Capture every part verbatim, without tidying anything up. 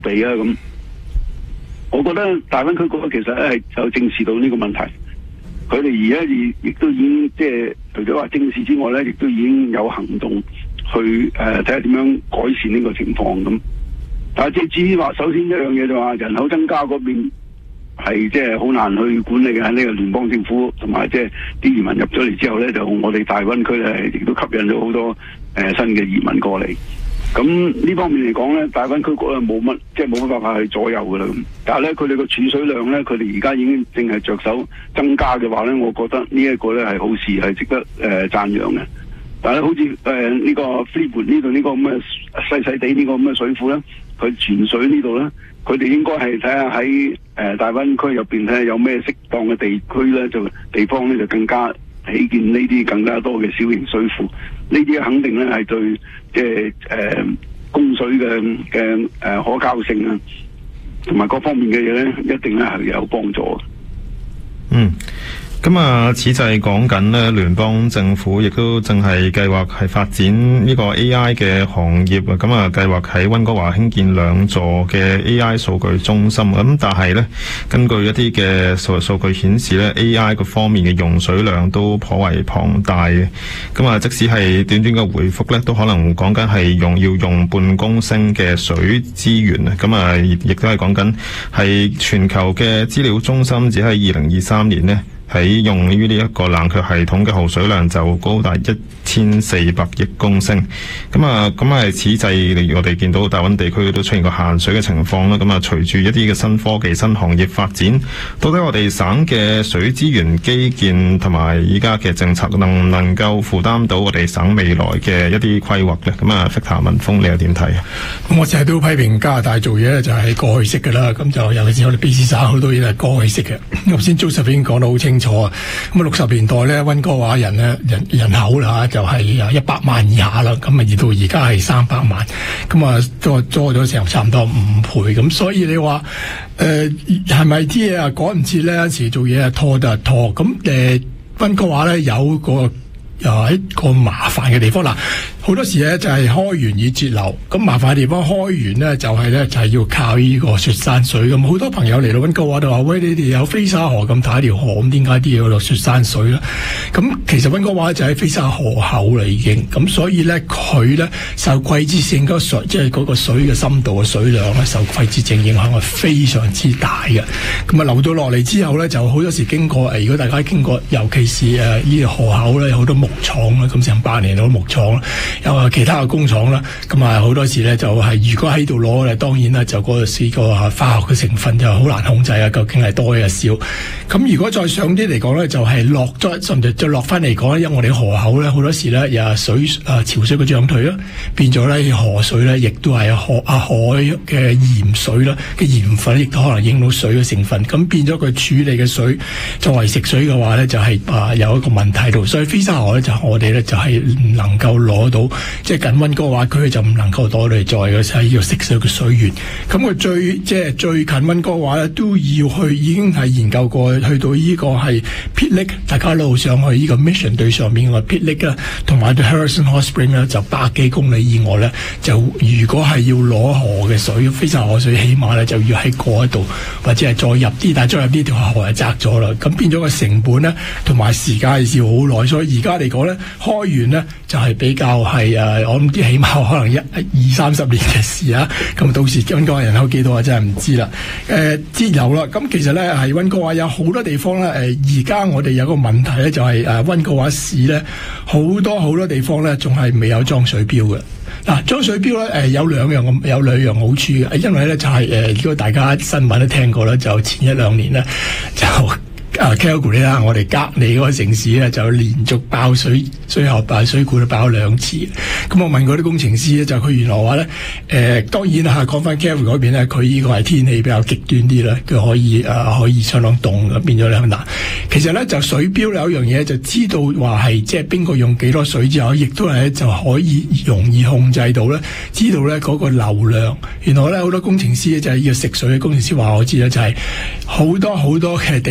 備啊咁。我覺得大灣區嗰個其實咧係有正視到呢個問題，佢哋而家亦亦都已經即係除咗話正視之外咧，亦都已經有行動去誒睇下點樣改善呢個情況咁。但係即係至於話，首先一樣嘢就話人口增加嗰邊係即係好難去管理嘅，喺呢個聯邦政府同埋即係啲移民入咗嚟之後咧，就我哋大灣區咧亦都吸引咗好多誒、呃、新嘅移民過嚟。咁呢方面嚟講咧，大灣區嗰個冇乜即係冇乜辦法去左右噶啦。但係咧，佢哋個儲水量咧，佢哋而家已經正係着手增加嘅話咧，我覺得呢一個咧係好事，係值得誒、呃、讚揚嘅。但係好似誒呢個 Freeport 呢度呢個咁嘅細細地呢個咁嘅水庫咧，佢泉水呢度咧，佢哋應該係睇下喺誒大灣區入邊睇下有咩適當嘅地區咧，就地方咧就更加起建呢啲更加多嘅小型水庫。呢啲肯定咧係對即係誒供水嘅嘅誒可靠性啊，同埋各方面嘅嘢咧，一定咧係有幫助。 嗯。咁啊，此際講緊呢，聯邦政府亦都正係計劃係發展呢個 A I 嘅行業啊。咁啊，計劃喺溫哥華興建兩座嘅 A I 數據中心。咁但係呢，根據一啲嘅數數據顯示呢， A I 個方面嘅用水量都頗為龐大嘅。咁啊，即使係短短嘅回覆呢，都可能講緊係用要用半公升嘅水資源啊。咁啊，亦都係講緊係全球嘅資料中心，只喺二零二三年呢。喺用於呢一個冷卻系統嘅耗水量就高達一千四百億公升，咁啊，咁啊，此際我哋見到大溫地區都出現過限水嘅情況啦。咁啊，隨住一啲嘅新科技、新行業發展，到底我哋省嘅水資源基建同埋依家嘅政策能唔能夠負擔到我哋省未來嘅一啲規劃咧？咁啊，Victor文鋒，你又點睇啊？ 咁我成日都批評加拿大做嘢咧，就係過去式嘅啦。咁就尤其是我哋 B C 省好多嘢係過去式嘅。頭先 Joseph 已經講得好清楚。錯啊！咁啊，六十年代咧，溫哥華人咧人人口啦就係啊一百萬以下啦，咁啊而到而家係三百萬，咁啊多多咗成差唔多五倍，咁所以你話誒係咪啲嘢啊趕唔切咧？有時做嘢啊拖就拖，咁誒溫哥華咧有個又一個麻煩嘅地方啦。好多時咧就係開源以節流，咁麻煩嘅地方開源咧就係咧就係要靠呢個雪山水咁。好多朋友嚟到溫哥華就話：喂，你哋有飛沙河咁大一條河，咁點解啲嘢要落雪山水咧？咁其實溫哥華就喺飛沙河口啦已經，咁所以咧佢咧受季節性嗰水，即係嗰個水嘅深度嘅水量咧，受季節性影響係非常之大嘅。咁啊流到落嚟之後咧，就好多時經過誒，如果大家經過，尤其是誒呢條河口咧，好多木廠啦，咁成百年好多木廠啦。有啊其他嘅工廠啦，咁啊好多時咧就係、是、如果喺度攞咧，當然啦就嗰個四個化學嘅成分就好難控制啊，究竟係多定係少？咁如果再上啲嚟講咧，就係、是、落咗甚至再落翻嚟講咧，因為我哋河口咧好多時咧又水啊潮水嘅漲退啦，變咗咧河水咧亦都係河啊海嘅鹽水啦嘅鹽分亦都可能影到水嘅成分，咁變咗佢處理嘅水作為食水嘅話咧，就係、是、啊有一個問題喺度，所以飛沙河咧就我哋咧就係、是、唔能夠攞到。即係近溫哥華區就唔能夠攞嚟作為嘅係呢個食水嘅水源。咁佢最即係最近溫哥華咧都要去，已經係研究過去到呢個係 Pitt Lake， 大家路上去呢個 Mission 對上面個 Pitt Lake 啦，同埋對 Harrison Hot Spring 咧就百幾公里以外咧，就如果係要攞河嘅水，飛沙河水，起碼咧就要喺嗰度或者係再入啲，但係再入啲條河係窄咗啦，咁變咗個成本咧同埋時間係要好耐，所以而家嚟講咧開源咧就係、是、比較係誒，我諗啲起碼可能一二三十年嘅事啊。咁到時溫哥華人口幾多啊？真係唔知啦。誒、呃，節流啦。咁其實咧係溫哥華有好多地方咧。誒、呃，而家我哋有個問題咧，就係誒溫哥華市咧好多好多地方咧，仲係未有裝水錶嘅。嗱、啊，裝水錶咧誒、呃、有兩樣有兩樣好處嘅，因為咧就係、是、誒、呃，如果大家新聞都聽過啦，就前一兩年咧就。啊 Calgary 啦，我哋隔離嗰個城市咧就連續爆水水喉爆水管都爆咗兩次。咁我問嗰啲工程師咧，就佢原來話咧，誒、呃、當然啦，講翻 Calgary 嗰邊咧，佢呢個係天氣比較極端啲啦，佢可以誒、呃、可以相當凍嘅，變咗咧嗱。其實咧就水錶有一樣嘢，就知道話係即係邊個用幾多水之後，亦都係就可以容易控制到咧，知道咧嗰個流量。原來咧好多工程師咧就係呢個食水嘅工程師話我知咧，就係、是、好多好多嘅地下水管。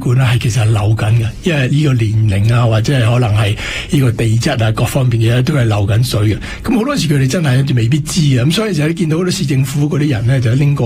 管咧係其實係漏緊嘅，因為呢個年齡啊或者係可能係呢個地質啊各方面嘢都係漏緊水嘅。咁好多時佢哋真係未必知啊，咁所以就係見到好多市政府嗰啲人咧就拎過